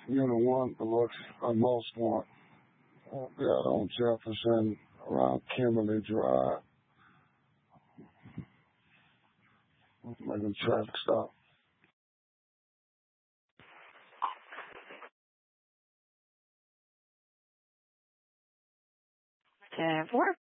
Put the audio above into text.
Unit 1 looks most want. Out on Jefferson around Kimberly Drive. Making a traffic stop. 10-4.